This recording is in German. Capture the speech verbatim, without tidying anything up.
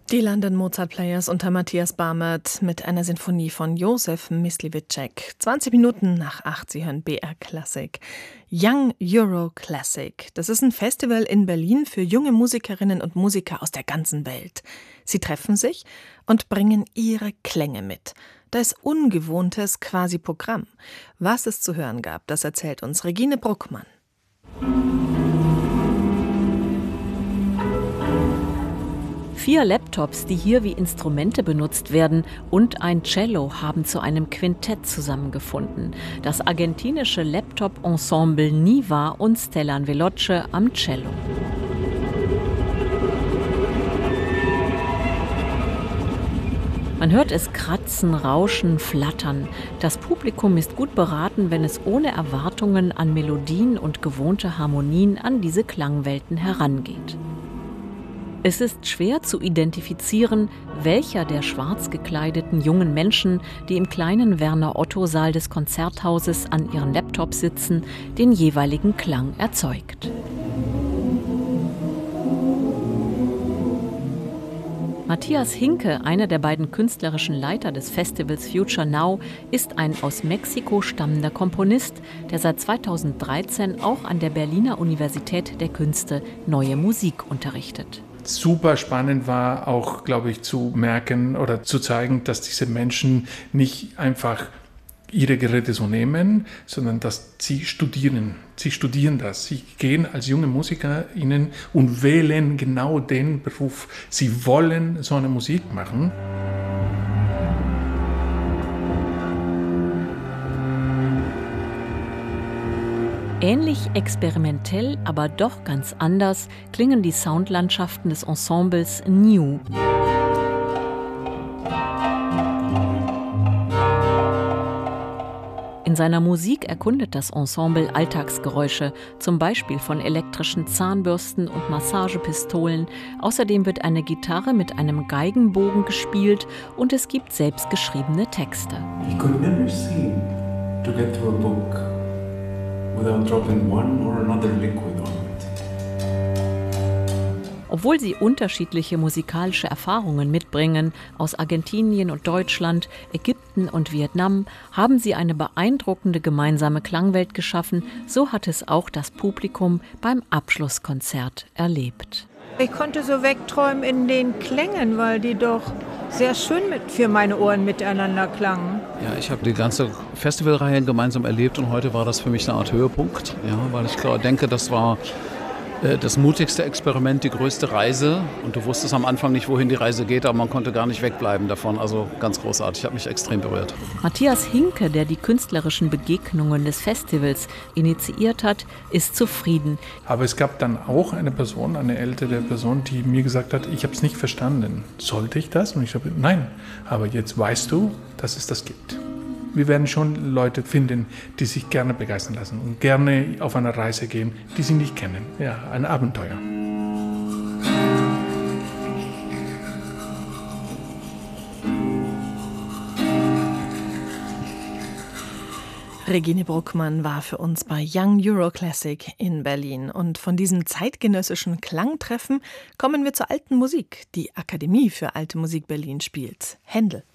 Die London Mozart Players unter Matthias Barmert mit einer Sinfonie von Josef Myslivicek. zwanzig Minuten nach acht, Sie hören B R Classic. Young Euro Classic. Das ist ein Festival in Berlin für junge Musikerinnen und Musiker aus der ganzen Welt. Sie treffen sich und bringen ihre Klänge mit. Da ist Ungewohntes quasi Programm. Was es zu hören gab, das erzählt uns Regine Bruckmann. Vier Laptops, die hier wie Instrumente benutzt werden, und ein Cello haben zu einem Quintett zusammengefunden. Das argentinische Laptop-Ensemble Niva und Stellan Veloce am Cello. Man hört es kratzen, rauschen, flattern. Das Publikum ist gut beraten, wenn es ohne Erwartungen an Melodien und gewohnte Harmonien an diese Klangwelten herangeht. Es ist schwer zu identifizieren, welcher der schwarz gekleideten jungen Menschen, die im kleinen Werner-Otto-Saal des Konzerthauses an ihren Laptops sitzen, den jeweiligen Klang erzeugt. Matthias Hinke, einer der beiden künstlerischen Leiter des Festivals Future Now, ist ein aus Mexiko stammender Komponist, der seit zweitausenddreizehn auch an der Berliner Universität der Künste Neue Musik unterrichtet. Super spannend war auch, glaube ich, zu merken oder zu zeigen, dass diese Menschen nicht einfach ihre Geräte so nehmen, sondern dass sie studieren. Sie studieren das. Sie gehen als junge MusikerInnen und wählen genau den Beruf. Sie wollen so eine Musik machen. Ähnlich experimentell, aber doch ganz anders klingen die Soundlandschaften des Ensembles New. In seiner Musik erkundet das Ensemble Alltagsgeräusche, zum Beispiel von elektrischen Zahnbürsten und Massagepistolen. Außerdem wird eine Gitarre mit einem Geigenbogen gespielt und es gibt selbstgeschriebene Texte. He could never seem to get to a book without dropping one or another liquid on it. Obwohl sie unterschiedliche musikalische Erfahrungen mitbringen, aus Argentinien und Deutschland, Ägypten und Vietnam, haben sie eine beeindruckende gemeinsame Klangwelt geschaffen. So hat es auch das Publikum beim Abschlusskonzert erlebt. Ich konnte so wegträumen in den Klängen, weil die doch sehr schön mit für meine Ohren miteinander klangen. Ja, ich habe die ganze Festivalreihe gemeinsam erlebt und heute war das für mich eine Art Höhepunkt, ja, weil ich klar denke, das war äh, das mutigste Experiment, die größte Reise, und du wusstest am Anfang nicht, wohin die Reise geht, aber man konnte gar nicht wegbleiben davon, also ganz großartig, hat mich extrem berührt. Matthias Hinke, der die künstlerischen Begegnungen des Festivals initiiert hat, ist zufrieden. Aber es gab dann auch eine Person, eine ältere Person, die mir gesagt hat, ich habe es nicht verstanden. Sollte ich das? Und ich habe nein, aber jetzt weißt du, dass es das gibt. Wir werden schon Leute finden, die sich gerne begeistern lassen und gerne auf eine Reise gehen, die sie nicht kennen. Ja, ein Abenteuer. Regine Bruckmann war für uns bei Young Euro Classic in Berlin. Und von diesem zeitgenössischen Klangtreffen kommen wir zur alten Musik. Die Akademie für Alte Musik Berlin spielt Händel.